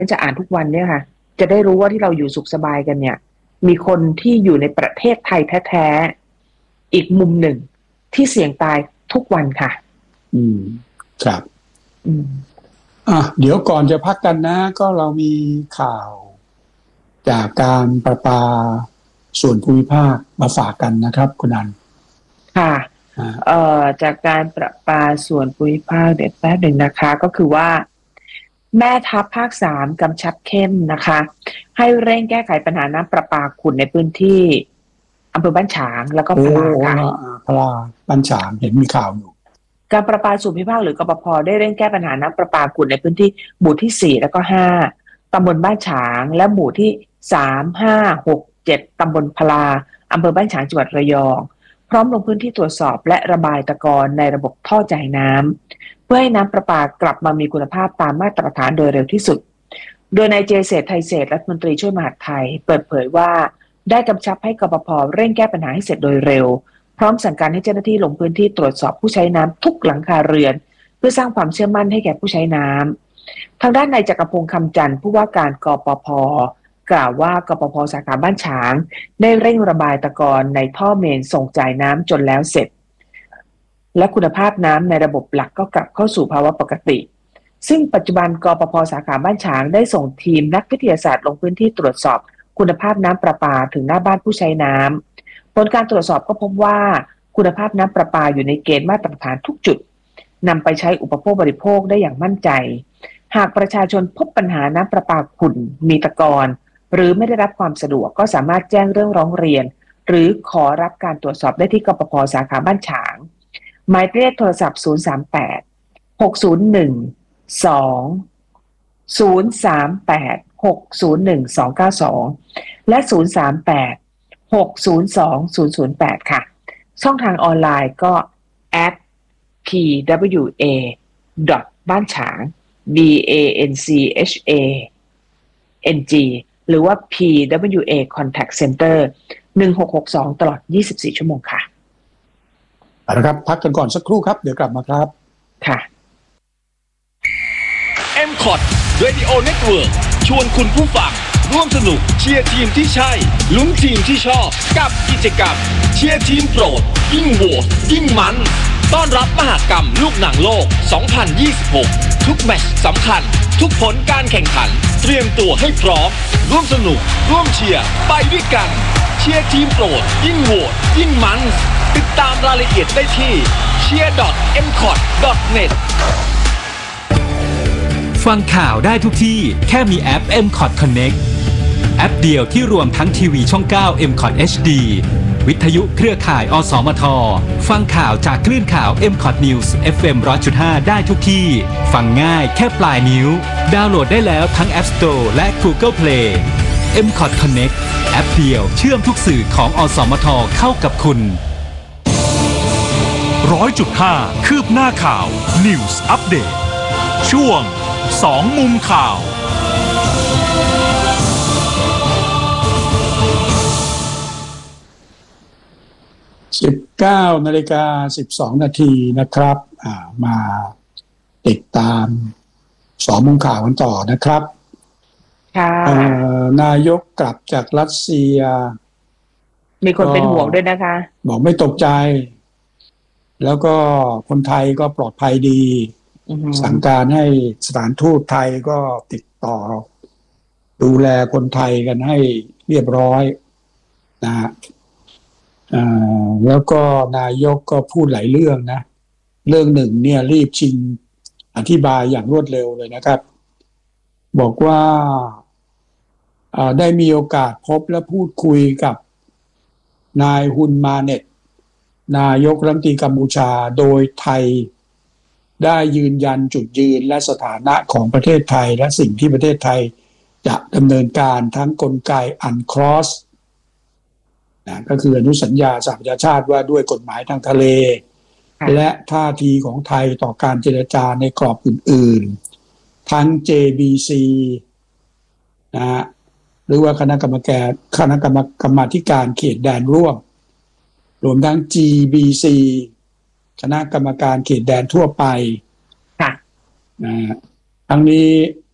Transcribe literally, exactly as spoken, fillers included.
จะอ่านทุกวันเนี่ยค่ะจะได้รู้ว่าที่เราอยู่สุขสบายกันเนี่ยมีคนที่อยู่ในประเทศไทยแท้ๆอีกมุมหนึ่งที่เสี่ยงตายทุกวันค่ะอืมครับอืมอ่ะเดี๋ยวก่อนจะพักกันนะก็เรามีข่าวจากการประปาส่วนภูมิภาคมาฝากกันนะครับคุณอันค่ะเอ่อจากการประปาส่วนภูมิภาคเดี๋ยวแป๊บหนึ่งนะคะก็คือว่าแม่ทัพภาคสามกำชับเข้มนะคะให้เร่งแก้ไขปัญหาน้ำประปาขุ่นในพื้นที่อำเภอบ้านฉางแล้วก็พลาค่ะพลาบ้านฉางเห็นมีข่าวอยู่การประปาส่วนภูมิภาคหรือกปภ.ได้เร่งแก้ปัญหาน้ำประปาขุ่นในพื้นที่หมู่ที่สี่แล้วก็ห้าตำบลบ้านฉางและหมู่ที่สาม ห้า หก เจ็ดตำบลพลาอำเภอบ้านฉางจังหวัดระยองพร้อมลงพื้นที่ตรวจสอบและระบายตะกอนในระบบท่อจ่ายน้ำเพื่อให้น้ำประปากลับมามีคุณภาพตามมาตรฐานโดยเร็วที่สุดโดยนายเจเศรษฐ์ไทยเศรษฐ์รัฐมนตรีช่วยมหาดไทยเปิดเผยว่าได้กำชับให้กปภ.เร่งแก้ปัญหาให้เสร็จโดยเร็วพร้อมสั่งการให้เจ้าหน้าที่ลงพื้นที่ตรวจสอบผู้ใช้น้ำทุกหลังคาเรือนเพื่อสร้างความเชื่อมั่นให้แก่ผู้ใช้น้ำทางด้านนายจักรพงษ์คำจันทร์ผู้ว่าการกปภ.กล่าวว่ากปภ.สาขาบ้านฉางได้เร่งระบายตะกอนในท่อเมนส่งจ่ายน้ำจนแล้วเสร็จและคุณภาพน้ำในระบบหลักก็กลับเข้าสู่ภาวะปกติซึ่งปัจจุบันกปภ.สาขาบ้านฉางได้ส่งทีมนักวิทยาศาสตร์ลงพื้นที่ตรวจสอบคุณภาพน้ำประปาถึงหน้าบ้านผู้ใช้น้ำผลการตรวจสอบก็พบว่าคุณภาพน้ำประปาอยู่ในเกณฑ์มาตรฐานทุกจุดนำไปใช้อุปโภคบริโภคได้อย่างมั่นใจหากประชาชนพบปัญหาน้ำประปาขุ่นมีตะกอนหรือไม่ได้รับความสะดวกก็สามารถแจ้งเรื่องร้องเรียนหรือขอรับการตรวจสอบได้ที่กปภ.สาขาบ้านฉางหมายเลขโทรศัพท์ศูนย์ สาม แปด หก ศูนย์ หนึ่ง สอง ศูนย์ สาม แปด หก ศูนย์ หนึ่ง สอง เก้า สองและศูนย์ สาม แปด หก ศูนย์ สอง ศูนย์ ศูนย์ แปดค่ะช่องทางออนไลน์ก็ แอท พี ดับเบิลยู เอ บ้านฉาง B A N C H A N G หรือว่า พี ดับเบิลยู เอ Contact Center หนึ่ง หก หก สองตลอดยี่สิบสี่ชั่วโมงค่ะเอาละครับพักกันก่อนสักครู่ครับเดี๋ยวกลับมาครับค่ะเอ็ม คอท Radio Network ชวนคุณผู้ฟังร่วมสนุกเชียร์ทีมที่ใช่ลุ้นทีมที่ชอบกับกิจกรรมเชียร์ทีมโปรดยิ่งโหวตยิ่งมันต้อนรับมหกรรมลูกหนังโลกสองพันยี่สิบหกทุกแมตช์สำคัญทุกผลการแข่งขันเตรียมตัวให้พร้อมร่วมสนุกร่วมเชียร์ไปด้วยกันเชียร์ทีมโปรดยิ่งโหวตยิ่งมันติดตามรายละเอียดได้ที่ เชียร์ ดอท เอ็ม คอท ดอท เน็ตฟังข่าวได้ทุกที่แค่มีแอป เอ็ม คอท Connect แอปเดียวที่รวมทั้งทีวีช่อง เก้า เอ็ม คอท เอช ดี วิทยุเครือข่าย อสมท ฟังข่าวจากคลื่นข่าว เอ็ม คอท News เอฟ เอ็ม หนึ่งร้อยจุดห้า ได้ทุกที่ฟังง่ายแค่ปลายนิ้วดาวน์โหลดได้แล้วทั้ง App Store และ Google Play เอ็ม คอท Connect แอปเดียวเชื่อมทุกสื่อของอสมทเข้ากับคุณร้อยจุดห้า คืบหน้าข่าว News Update ช่วงสองมุมข่าวสิบเก้านาฬิกาสิบสองนาทีนะครับอ่ามาติดตามสองมุมข่าวกันต่อนะครับค่ะนายกกลับจากรัสเซียมีคนเป็นห่วงด้วยนะคะบอกไม่ตกใจแล้วก็คนไทยก็ปลอดภัยดีสั่งการให้สถานทูตไทยก็ติดต่อดูแลคนไทยกันให้เรียบร้อยนะฮะแล้วก็นายกก็พูดหลายเรื่องนะเรื่องหนึ่งเนี่ยรีบชิงอธิบายอย่างรวดเร็วเลยนะครับบอกว่าได้มีโอกาสพบและพูดคุยกับนายฮุนมาเน็ตนายกรัฐมนตรีกัมพูชาโดยไทยได้ยืนยันจุดยืนและสถานะของประเทศไทยและสิ่งที่ประเทศไทยจะดำเนินการทั้งกลไกอันครอสนะก็คืออนุสัญญาสหประชาชาติว่าด้วยกฎหมายทางทะเลและท่าทีของไทยต่อการเจรจาในกรอบอื่นๆทั้ง เจ บี ซี นะฮะหรือว่าคณะกรรมการคณะกรรมกรรมาธิการเขตแดนร่วมรวมทั้ง จี บี ซี คณะกรรมการเขตแดนทั่วไปค่ะนะทั้งนี้